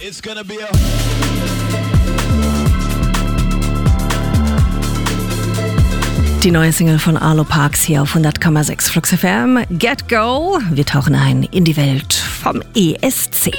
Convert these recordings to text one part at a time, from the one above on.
It's gonna be Die neue Single von Arlo Parks hier auf 100,6 Flux FM. Get Go. Wir tauchen ein in die Welt vom ESC.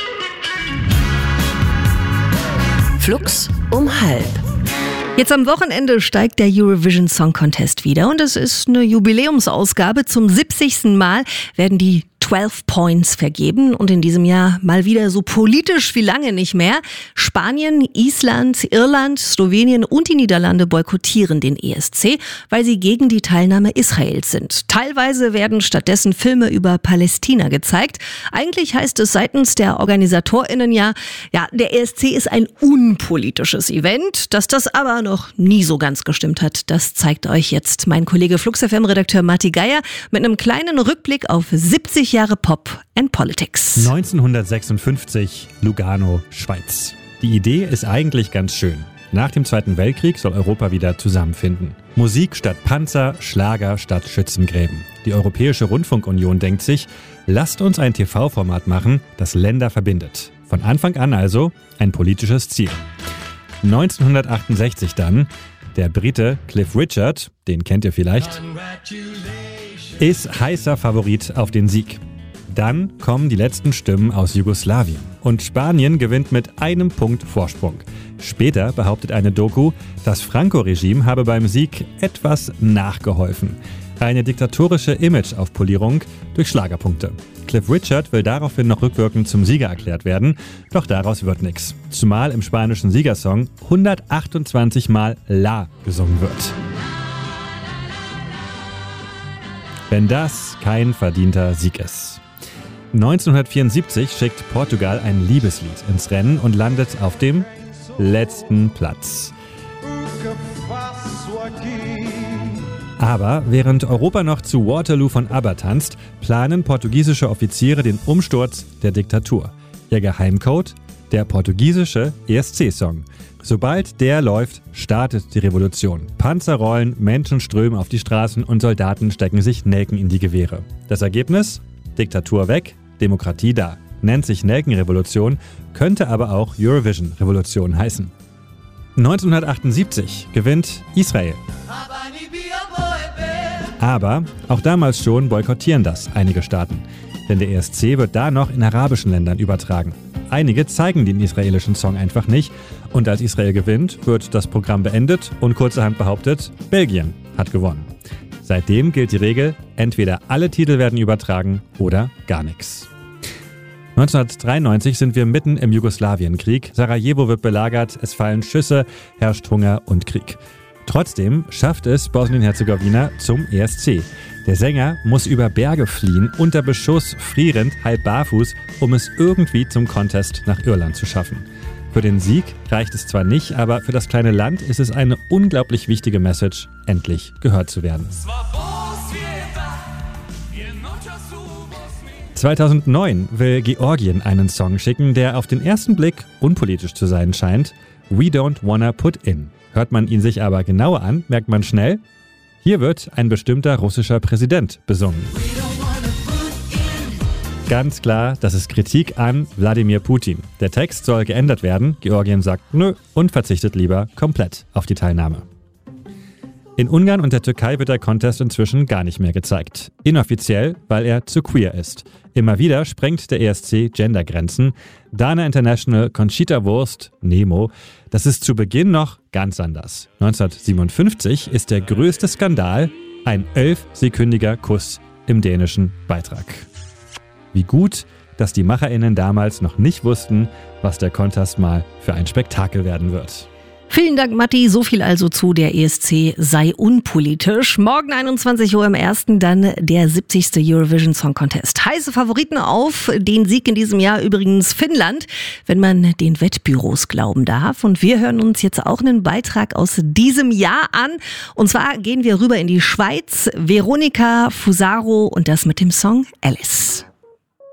Flux um 12:30. Jetzt am Wochenende steigt der Eurovision Song Contest wieder und es ist eine Jubiläumsausgabe. Zum 70. Mal werden die 12 Points vergeben und in diesem Jahr mal wieder so politisch wie lange nicht mehr. Spanien, Island, Irland, Slowenien und die Niederlande boykottieren den ESC, weil sie gegen die Teilnahme Israels sind. Teilweise werden stattdessen Filme über Palästina gezeigt. Eigentlich heißt es seitens der OrganisatorInnen ja, der ESC ist ein unpolitisches Event. Dass das aber noch nie so ganz gestimmt hat, das zeigt euch jetzt mein Kollege Flux FM-Redakteur Matti Geier mit einem kleinen Rückblick auf 70 Jahre Pop and Politics. 1956, Lugano, Schweiz. Die Idee ist eigentlich ganz schön. Nach dem Zweiten Weltkrieg soll Europa wieder zusammenfinden. Musik statt Panzer, Schlager statt Schützengräben. Die Europäische Rundfunkunion denkt sich, lasst uns ein TV-Format machen, das Länder verbindet. Von Anfang an also ein politisches Ziel. 1968 dann, der Brite Cliff Richard, den kennt ihr vielleicht, ist heißer Favorit auf den Sieg. Dann kommen die letzten Stimmen aus Jugoslawien und Spanien gewinnt mit einem Punkt Vorsprung. Später behauptet eine Doku, das Franco-Regime habe beim Sieg etwas nachgeholfen. Eine diktatorische Imageaufpolierung durch Schlagerpunkte. Cliff Richard will daraufhin noch rückwirkend zum Sieger erklärt werden, doch daraus wird nichts. Zumal im spanischen Siegersong 128 Mal La gesungen wird. Wenn das kein verdienter Sieg ist. 1974 schickt Portugal ein Liebeslied ins Rennen und landet auf dem letzten Platz. Aber während Europa noch zu Waterloo von ABBA tanzt, planen portugiesische Offiziere den Umsturz der Diktatur. Ihr Geheimcode? Der portugiesische ESC-Song. Sobald der läuft, startet die Revolution. Panzer rollen, Menschen strömen auf die Straßen und Soldaten stecken sich Nelken in die Gewehre. Das Ergebnis? Diktatur weg, Demokratie da. Nennt sich Nelkenrevolution, könnte aber auch Eurovision-Revolution heißen. 1978 gewinnt Israel. Aber auch damals schon boykottieren das einige Staaten. Denn der ESC wird da noch in arabischen Ländern übertragen. Einige zeigen den israelischen Song einfach nicht und als Israel gewinnt, wird das Programm beendet und kurzerhand behauptet, Belgien hat gewonnen. Seitdem gilt die Regel, entweder alle Titel werden übertragen oder gar nichts. 1993 sind wir mitten im Jugoslawienkrieg. Sarajevo wird belagert, es fallen Schüsse, herrscht Hunger und Krieg. Trotzdem schafft es Bosnien-Herzegowina zum ESC. Der Sänger muss über Berge fliehen, unter Beschuss, frierend, halb barfuß, um es irgendwie zum Contest nach Irland zu schaffen. Für den Sieg reicht es zwar nicht, aber für das kleine Land ist es eine unglaublich wichtige Message, endlich gehört zu werden. 2009 will Georgien einen Song schicken, der auf den ersten Blick unpolitisch zu sein scheint. We Don't Wanna Put In. Hört man ihn sich aber genauer an, merkt man schnell, hier wird ein bestimmter russischer Präsident besungen. Ganz klar, das ist Kritik an Wladimir Putin. Der Text soll geändert werden, Georgien sagt nö und verzichtet lieber komplett auf die Teilnahme. In Ungarn und der Türkei wird der Contest inzwischen gar nicht mehr gezeigt. Inoffiziell, weil er zu queer ist. Immer wieder sprengt der ESC Gendergrenzen. Dana International, Conchita Wurst, Nemo. Das ist zu Beginn noch ganz anders. 1957 ist der größte Skandal ein 11-sekündiger Kuss im dänischen Beitrag. Wie gut, dass die MacherInnen damals noch nicht wussten, was der Contest mal für ein Spektakel werden wird. Vielen Dank, Matti. So viel also zu der ESC sei unpolitisch. Morgen 21 Uhr im ersten dann der 70. Eurovision Song Contest. Heiße Favoriten auf den Sieg in diesem Jahr übrigens Finnland, wenn man den Wettbüros glauben darf. Und wir hören uns jetzt auch einen Beitrag aus diesem Jahr an. Und zwar gehen wir rüber in die Schweiz. Veronica Fusaro und das mit dem Song Alice.